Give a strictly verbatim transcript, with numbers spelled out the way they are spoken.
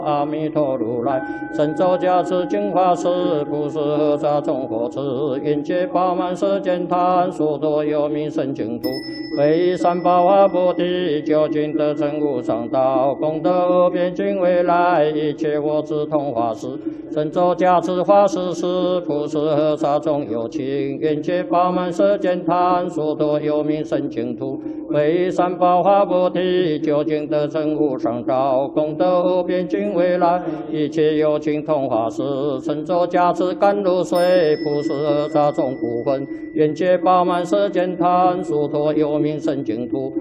阿弥陀如来，神咒加持净法师，不是何沙众佛子，愿界饱满世间贪，所多有名圣净土，为三宝华菩提，究竟得成无上道，功德无边尽未来，一切我智同法师，神咒加持法师是，不是何沙众有情，愿界饱满世间贪，所多有名圣净土，为三宝华菩提，究竟得成无上道，功德无边尽未来，一切有情同法师，神咒加持甘露水，不是何沙众不分，愿界饱满世间贪，所托有名圣净土。